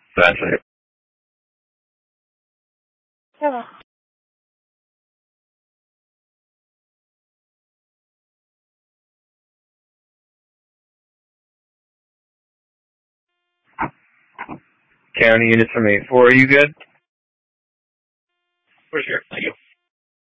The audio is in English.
That's it. Hello. County units from 8-4, are you good? For sure.